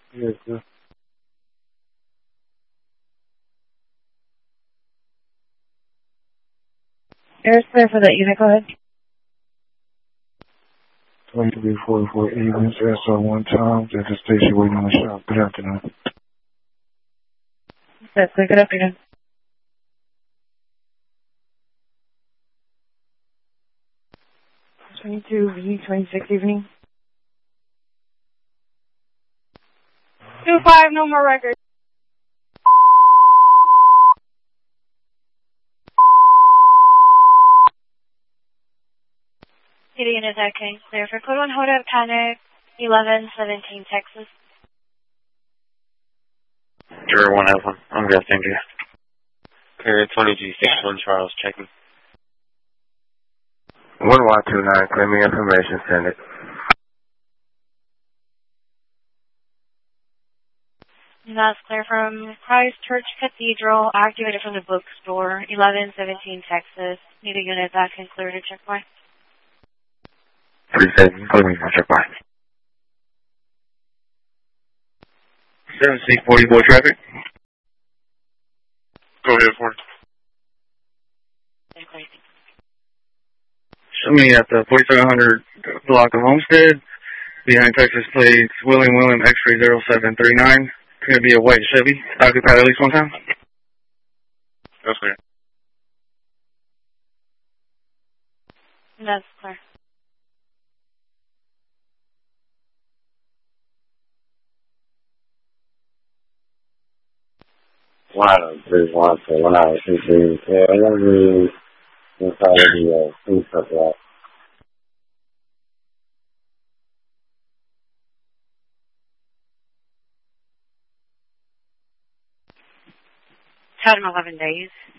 Yes, sir. Air's clear for that unit. Go ahead. 2344 Evans, SO1 Tom, at the station waiting on the shop. Good afternoon. That's clear. Good afternoon. V26 evening. 2-5, no more records. City unit King, clear for code 1 Hoda Panic, 1117 Texas. Juror 1 F1, I'm good, thank you. Clear 20G61 Charles, checking. 1Y29, claiming information, send it. That's clear from Christchurch Cathedral, activated from the bookstore, 1117 Texas. Need a unit that can clear to checkpoint. 37, claiming for checkpoint. 7640 boy traffic. Go ahead, 4. Show me at the 4700 block of Homestead, behind Texas plates, William X-ray 0739. Could be a white Chevy, occupied at least one time. That's clear. That's clear. Wow, there's one for 1 hour, 2 3. Yeah, I want to inside the food truck lot. Had him 11 days.